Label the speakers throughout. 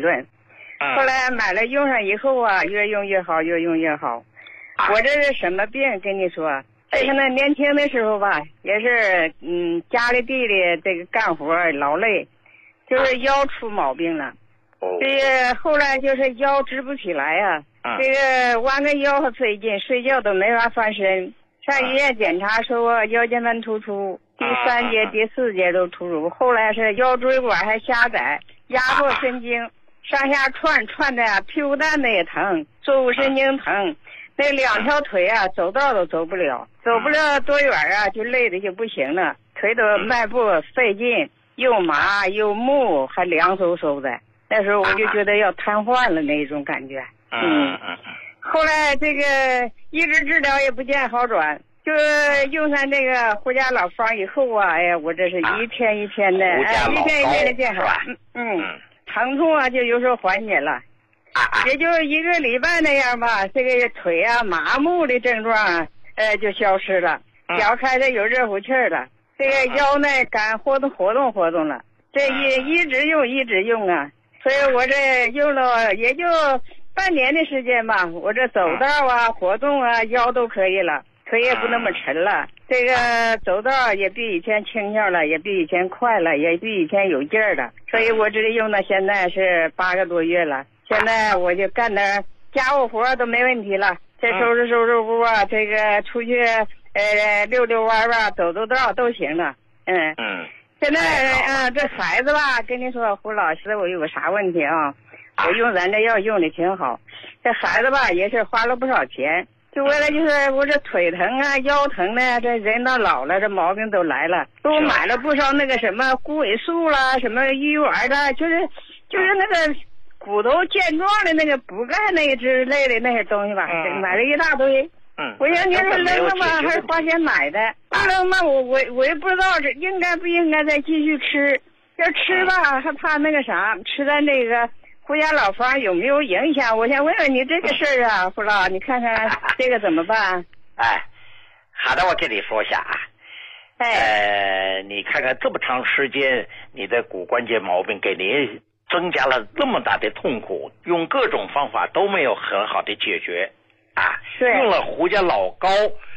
Speaker 1: 论。后来买了用上以后啊，越用越好，越用越好。我这是什么病？跟你说，这个呢，年轻的时候吧，也是家里地里这个干活劳累，就是腰出毛病了。这个后来就是腰直不起来啊，这个弯个腰还费劲，睡觉都没法翻身。上医院检查说腰间盘突出，第3节、第4节都突出，后来是腰椎管还狭窄，压迫神经，上下串的屁股蛋子也疼，坐骨神经疼，那2条腿啊走道都走不了多远啊，就累的就不行了，腿都迈步费劲，又麻又木，还凉飕飕的。那时候我就觉得要瘫痪了那种感觉。后来这个一直治疗也不见好转，就用上这个胡家老方以后啊，哎呀，我这是一天一天的，一天一天的见好。疼痛啊就有时候缓解了，也就1个礼拜那样吧，这个腿啊麻木的症状就消失了，脚开始有热乎气儿了，这个腰呢敢活动了，这一直用啊，所以我这用了也就半年的时间吧，我这走道啊活动啊腰都可以了，腿也不那么沉了，这个走道也比以前轻巧了，也比以前快了，也比以前有劲儿了，所以我这里用到现在是8个多月了，现在我就干点家务活都没问题了，这收拾屋啊，这个出去溜弯吧，走道都行了。现在这孩子吧，跟你说胡老师，我有个啥问题啊？我用咱这药用的挺好，这孩子吧也是花了不少钱，就为了就是我这腿疼啊腰疼呢，这人到老了这毛病都来了，都买了不少那个什么骨尾素啦，什么鱼丸的，就是那个骨头健壮的那个补钙那个之类的那些东西吧，买了一大堆。我想你是扔了吗？还是花钱买的？不扔吗？我也不知道是应该不应该再继续吃。要吃吧，还怕那个啥，吃咱这个胡家老方有没有影响？我想问问你这个事儿啊，胡老，你看看这个怎么办？
Speaker 2: 好的，我跟你说一下啊。你看看这么长时间，你的骨关节毛病给您增加了这么大的痛苦，用各种方法都没有很好的解决。用了胡家老膏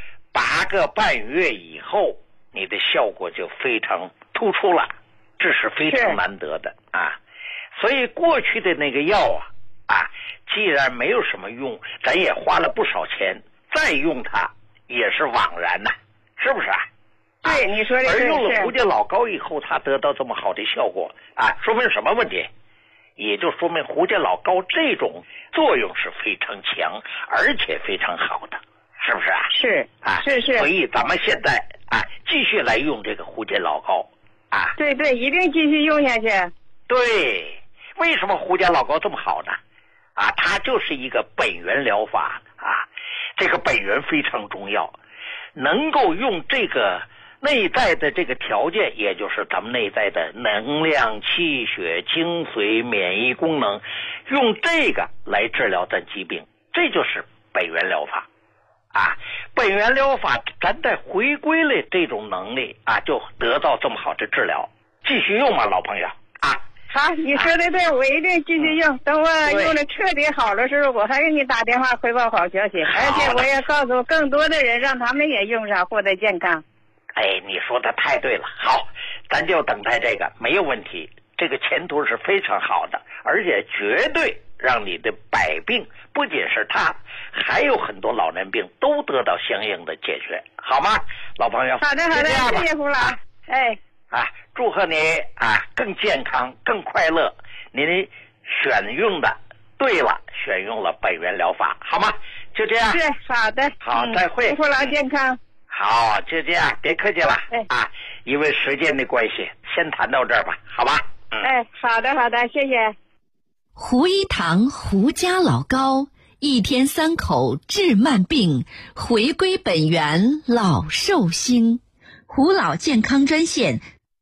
Speaker 2: 8个半月以后，你的效果就非常突出了，这是非常难得的所以过去的那个药既然没有什么用，咱也花了不少钱，再用它也是枉然呐，是不是啊？
Speaker 1: 对，你说的
Speaker 2: 而用了胡家老膏以后，它得到这么好的效果说明什么问题？也就说明胡家老膏这种作用是非常强，而且非常好的，是不是啊？
Speaker 1: 是。
Speaker 2: 所以咱们现在继续来用这个胡家老膏
Speaker 1: 对，一定继续用下去。
Speaker 2: 对，为什么胡家老膏这么好呢？它就是一个本源疗法这个本源非常重要，能够用这个内在的这个条件，也就是咱们内在的能量、气血、精髓、免疫功能，用这个来治疗咱疾病，这就是本源疗法本源疗法咱再回归了这种能力就得到这么好的治疗。继续用吧，老朋友
Speaker 1: 好，你说的对，我一定继续用。等我用的彻底好的时候，我还给你打电话汇报好消息，而且我也告诉更多的人，让他们也用上，获得健康。
Speaker 2: 你说的太对了，好，咱就等待这个，没有问题，这个前途是非常好的，而且绝对让你的百病，不仅是他，还有很多老年病都得到相应的解决，好吗，老朋友？
Speaker 1: 好的，谢谢胡老。
Speaker 2: 祝贺你更健康更快乐，您选用的对了，选用了本源疗法，好吗？就这样。
Speaker 1: 是，好的。
Speaker 2: 好，再会。
Speaker 1: 祝胡老健康。
Speaker 2: 好，就这样，别客气了因为时间的关系，先谈到这儿吧，好吧？
Speaker 1: 好的，谢谢。
Speaker 3: 胡一堂胡家老膏，一天3口治慢病，回归本源老寿星。胡老健康专线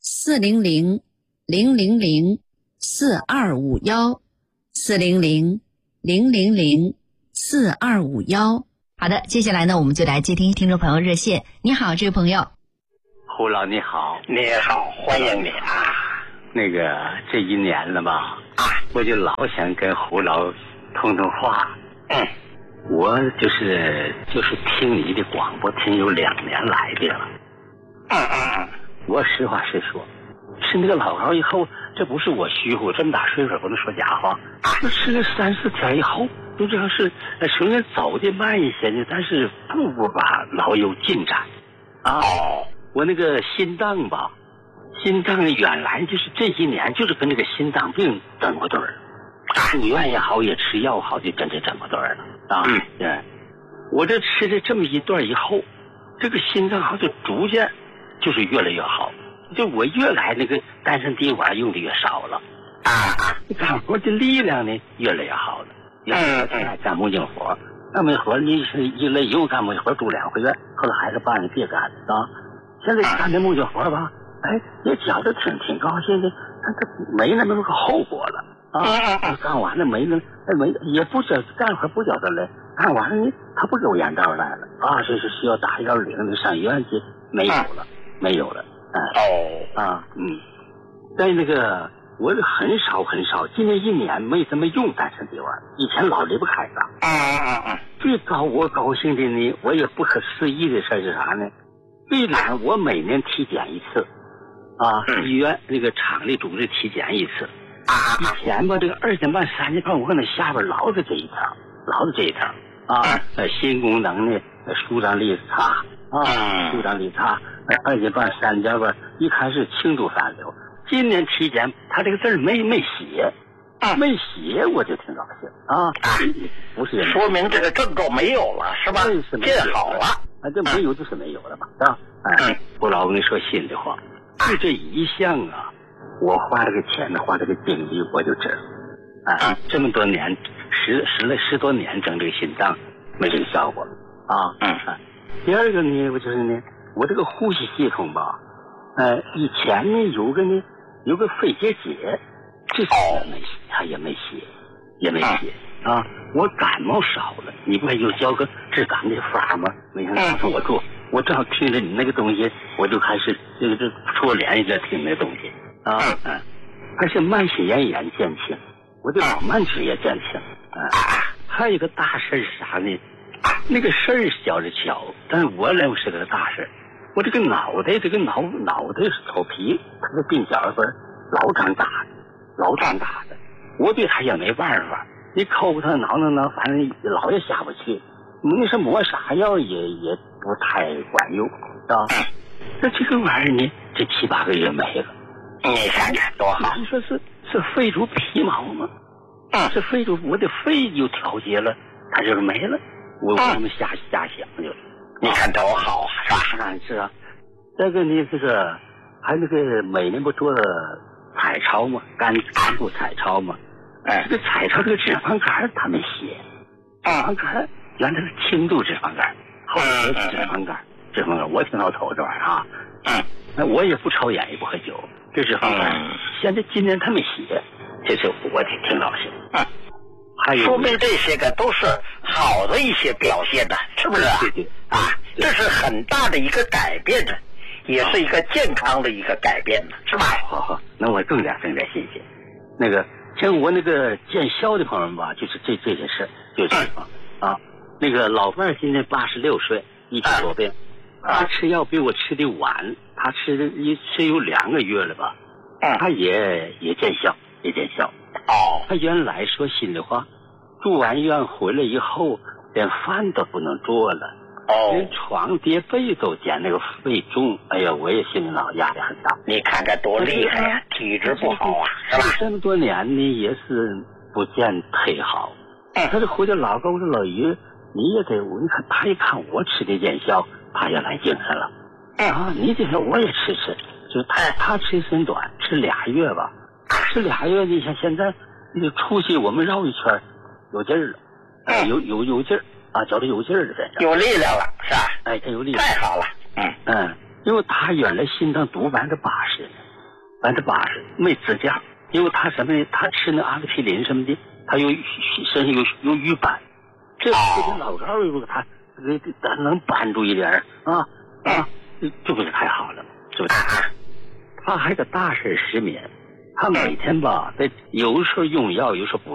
Speaker 3: 400-000-4251，400-000-4251。好的，接下来呢，我们就来接听听众朋友热线。你好，这位朋友。
Speaker 4: 胡老你好。
Speaker 2: 你好，欢迎你
Speaker 4: 那个这1年了吧我就老想跟胡老通通话。我就是听你的广播听有2年来的了。我实话实说，吃那个老高以后，这不是我虚乎，这么大岁数不能说假话。吃了3、4天以后，就这样是虽然走的慢一些呢，但是步步吧老有进展啊。我那个心脏吧，心脏原来就是这些年就是跟这个心脏病整过对儿，住院也好，也吃药好，就跟这整过对儿了啊。对，我这吃了这么一段以后，这个心脏好就逐渐就是越来越好，就我越来那个丹参滴丸用的越少了干活的力量呢越来越好了。干木匠活，干木活你是一累又干木活住2回院，后来孩子爸你别干啊。现在干这木匠活吧，也觉得挺高兴的，他没那么个后果了啊。干完了没也不知道干活不觉得累，干完了呢他不给我烟道来了啊，这是需要打110的上医院去，没有了。在那个我很少，今年1年没怎么用丹参滴丸，以前老离不开它。最我高兴的呢，我也不可思议的事是啥呢？最懒我每年体检一次医院那个厂里组织体检一次。以前吧，这个2点半3点半我搁那下边捞着这一条心功能呢舒张力差2点半3点半一开始轻度反流。今年体检他这个字没写，我就挺高兴不是
Speaker 2: 说明这个症状没有了是吧？变好了
Speaker 4: 这没有就是没有了吧我老跟你说心里话，就这一项我花这个钱呢，花这个精力我就知道这么多年10多年整这个心脏没这个效果第二个呢，我就是呢，我这个呼吸系统吧以前呢有个肺结节，这次他也没写我感冒少了，你不还有教个治感的法吗？没想到我做，我正好听着你那个东西，我就开始这戳脸也在听那东西而且慢性咽炎减轻，我的老慢支也减轻还有一个大事是啥呢？那个事儿小着巧，但是我认为是个大事。我这个脑袋头皮，它的鬓角分老长大的，我对他也没办法。你抠他挠，反正老也下不去。你说抹啥药也不太管用那这个玩意儿呢，这7、8个月没了。
Speaker 2: 你看看多好！
Speaker 4: 你说是肺出皮毛吗？是肺出我的肺就调节了，它就是没了。我们瞎想就是。
Speaker 2: 你看多好是吧？
Speaker 4: 是啊。这个呢，这个还那个每年不做彩超吗？肝部彩超吗？这个彩超这个脂肪肝他没写。脂肪肝原来是轻度脂肪肝，后来是脂肪肝。我挺老头这玩意儿我也不抽烟也不喝酒，这脂肪肝现在今年他没写，这是我挺高兴还有
Speaker 2: 说明这些个都是好的一些表现的，是不是
Speaker 4: 对
Speaker 2: 这是很大的一个改变的，也是一个健康的一个改变的，是吧？
Speaker 4: 好，那我更加新鲜。那个像我那个见效的朋友们吧，就是这件事，就是这个那个老伴儿今年86岁，1多病，他吃药比我吃的晚，他吃有2个月了吧，他也见效。他原来说心里话，住完院回来以后，连饭都不能做了，连床叠被都减那个肺重。哎呀，我也心里老压力很大。
Speaker 2: 你看看多厉害呀，体质不好是吧？
Speaker 4: 这么多年呢，也是不见忒好。他这回来老跟我说，老于你也得，你看他一看我吃的见效，他也来精神了。你这说我也吃，就是他吃时间短，吃2月吧。吃2月，你像现在那个出去我们绕一圈，有劲儿了，有劲儿觉得有劲儿了，
Speaker 2: 有力量了，是吧？
Speaker 4: 他有力量，
Speaker 2: 太好了。
Speaker 4: 因为他原来心脏毒80%没支架，因为他什么呢？他吃那阿司匹林什么的，他身上有瘀斑，这跟老高如果他能帮助一点这不是太好了，是不是？他还个大事失眠。 他每天吧，有时候用药，有时候不